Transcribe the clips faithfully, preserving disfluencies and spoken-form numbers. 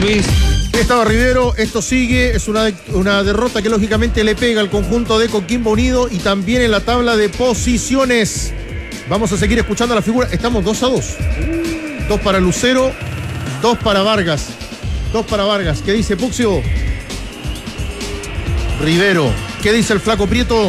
Luis. Estaba Rivero, esto sigue, es una, una derrota que lógicamente le pega al conjunto de Coquimbo Unido y también en la tabla de posiciones. Vamos a seguir escuchando a la figura, estamos dos a dos. Dos para Lucero, dos para Vargas. Dos para Vargas, ¿qué dice Puxio? Rivero, ¿qué dice el flaco Prieto?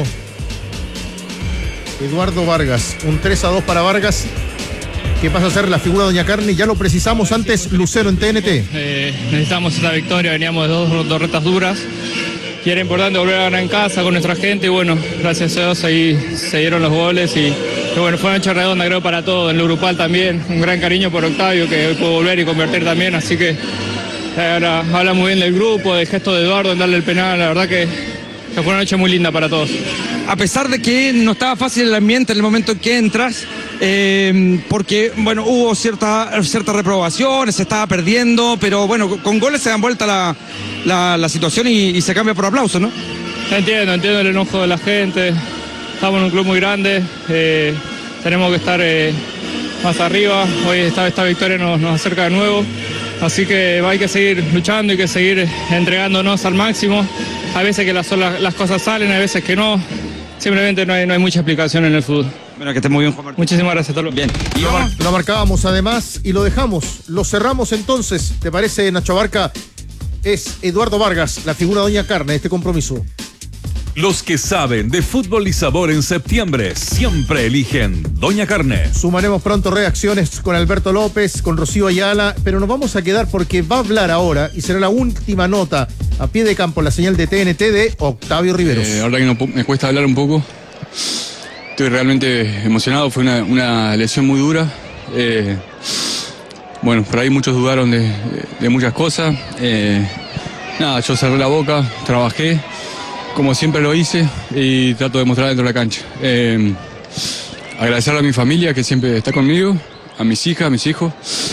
Eduardo Vargas, un tres a dos para Vargas, que pasa a ser la figura de Doña Carne. Ya lo precisamos antes, Lucero en T N T. Eh, necesitamos esta victoria, veníamos de dos, dos retas duras y era importante volver a ganar en casa con nuestra gente y bueno, gracias a Dios ahí se dieron los goles y, y bueno, fue una noche redonda creo para todos, en el grupal también, un gran cariño por Octavio que hoy pudo volver y convertir también, así que ahora habla muy bien del grupo, del gesto de Eduardo en darle el penal, la verdad que, que fue una noche muy linda para todos. A pesar de que no estaba fácil el ambiente en el momento en que entras, eh, porque bueno, hubo cierta, cierta reprobación, se estaba perdiendo, pero bueno, con goles se dan vuelta la, la, la situación y, y se cambia por aplausos, ¿no? Entiendo, entiendo el enojo de la gente, estamos en un club muy grande, eh, tenemos que estar eh, más arriba, hoy esta, esta victoria nos, nos acerca de nuevo, así que hay que seguir luchando, hay que seguir entregándonos al máximo, hay veces que las, las cosas salen, hay veces que no. Simplemente no hay, no hay mucha explicación en el fútbol. Bueno, que esté muy bien, Juan Martín. Muchísimas gracias, Tolo. Bien. Y lo, mar lo marcábamos además y lo dejamos. Lo cerramos entonces. ¿Te parece, Nacho Abarca? Es Eduardo Vargas, la figura de Doña Carne de este compromiso. Los que saben de fútbol y sabor en septiembre siempre eligen Doña Carne. Sumaremos pronto reacciones con Alberto López, con Rocío Ayala, pero nos vamos a quedar porque va a hablar ahora y será la última nota a pie de campo, la señal de T N T de Octavio Riveros. Eh, ahora que no, me cuesta hablar un poco, estoy realmente emocionado, fue una, una lesión muy dura. Eh, bueno, por ahí muchos dudaron de, de muchas cosas. Eh, nada, yo cerré la boca, trabajé, como siempre lo hice y trato de mostrar dentro de la cancha. Eh, agradecerle a mi familia que siempre está conmigo, a mis hijas, a mis hijos,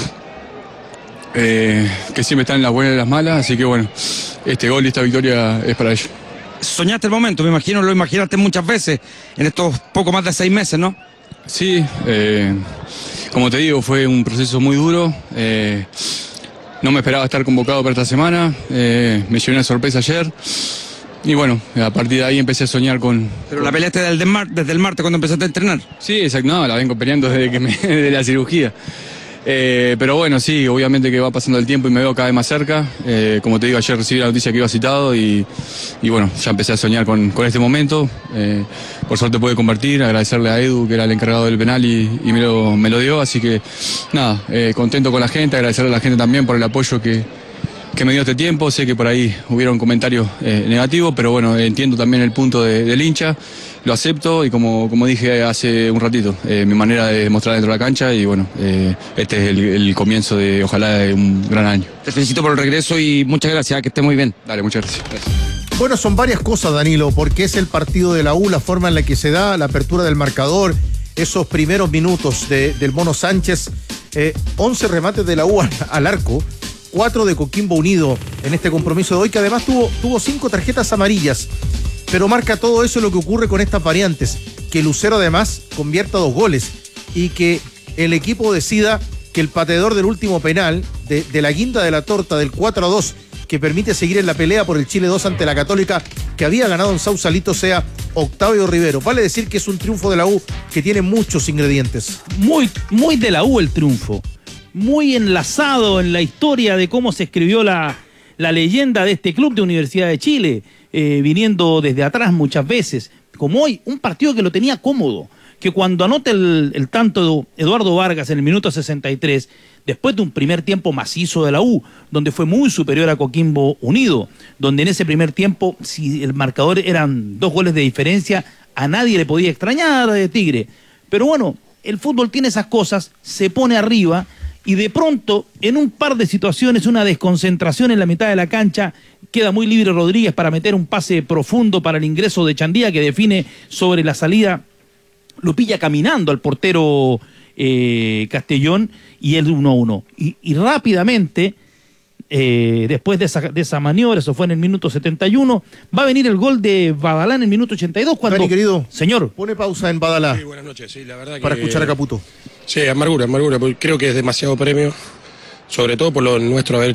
eh, que siempre están en las buenas y las malas, así que bueno, este gol y esta victoria es para ellos. Soñaste el momento, me imagino, lo imaginaste muchas veces en estos poco más de seis meses, ¿no? Sí, eh, como te digo, fue un proceso muy duro. Eh, no me esperaba estar convocado para esta semana, eh, me llevé una sorpresa ayer. Y bueno, a partir de ahí empecé a soñar con... Pero la peleaste desde el, mar, desde el martes cuando empezaste a entrenar. Sí, exacto, no, la vengo peleando desde que me, de la cirugía. Eh, pero bueno, sí, obviamente que va pasando el tiempo y me veo cada vez más cerca. Eh, como te digo, ayer recibí la noticia que iba citado y, y bueno, ya empecé a soñar con, con este momento. Eh, por suerte pude convertir, agradecerle a Edu, que era el encargado del penal y, y me, lo, me lo dio. Así que nada, eh, contento con la gente, agradecerle a la gente también por el apoyo que... que me dio este tiempo. Sé que por ahí hubieron comentarios eh, negativos, pero bueno, entiendo también el punto de, del hincha, lo acepto y como, como dije hace un ratito, eh, mi manera de mostrar dentro de la cancha y bueno, eh, este es el, el comienzo de, ojalá, de un gran año. Te felicito por el regreso y muchas gracias, que esté muy bien. Dale, muchas gracias. gracias. Bueno, son varias cosas, Danilo, porque es el partido de la U, la forma en la que se da, la apertura del marcador, esos primeros minutos de, del Mono Sánchez, eh, once remates de la U al, al arco, cuatro de Coquimbo Unido en este compromiso de hoy, que además tuvo, tuvo cinco tarjetas amarillas, pero marca todo eso lo que ocurre con estas variantes, que Lucero además convierta dos goles y que el equipo decida que el pateador del último penal, de, de la guinda de la torta del cuatro a dos, que permite seguir en la pelea por el Chile dos ante la Católica, que había ganado en Sausalito, sea Octavio Rivero. Vale decir que es un triunfo de la U que tiene muchos ingredientes. Muy, muy de la U el triunfo. Muy enlazado en la historia de cómo se escribió la, la leyenda de este club de Universidad de Chile, eh, viniendo desde atrás muchas veces, como hoy, un partido que lo tenía cómodo, que cuando anota el, el tanto de Eduardo Vargas en el minuto sesenta y tres, después de un primer tiempo macizo de la U, donde fue muy superior a Coquimbo Unido, donde en ese primer tiempo, si el marcador eran dos goles de diferencia, a nadie le podía extrañar de Tigre, pero bueno, el fútbol tiene esas cosas, se pone arriba, y de pronto, en un par de situaciones, una desconcentración en la mitad de la cancha, queda muy libre Rodríguez para meter un pase profundo para el ingreso de Chandía, que define sobre la salida, lo pilla caminando al portero eh, Castellón, y el uno a uno. Y, y rápidamente, eh, después de esa, de esa maniobra, eso fue en el minuto setenta y uno, va a venir el gol de Badalá en el minuto ochenta y dos, cuando... Dani, querido, señor, pone pausa en Badalá. Sí, buenas noches, sí, la verdad que... Para escuchar a Caputo. Sí, amargura, amargura, porque creo que es demasiado premio, sobre todo por lo nuestro haber